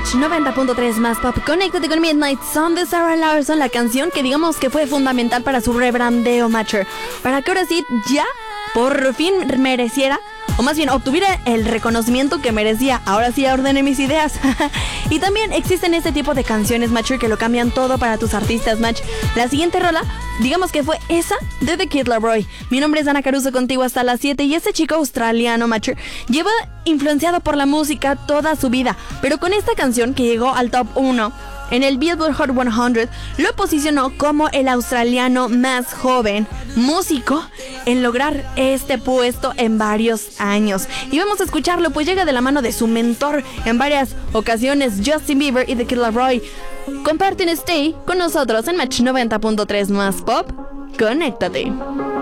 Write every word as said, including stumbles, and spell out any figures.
Match noventa punto tres más pop. Conéctate con Midnight Sun de Sarah Larson, la canción que digamos que fue fundamental para su rebrandeo, Matcher, para que ahora sí ya por fin mereciera, o más bien obtuviera el reconocimiento que merecía. Ahora sí ya ordené mis ideas. Y también existen este tipo de canciones, Matcher, que lo cambian todo para tus artistas, Match. La siguiente rola, digamos que fue esa de The Kid Laroi. Mi nombre es Ana Caruso, contigo hasta las siete. Y este chico australiano, Matcher, lleva influenciado por la música toda su vida, pero con esta canción que llegó al top uno en el Billboard Hot cien, lo posicionó como el australiano más joven músico en lograr este puesto en varios años. Y vamos a escucharlo, pues llega de la mano de su mentor en varias ocasiones, Justin Bieber y The Kid Laroi. Comparten Stay con nosotros en Match noventa punto tres más pop. Conéctate.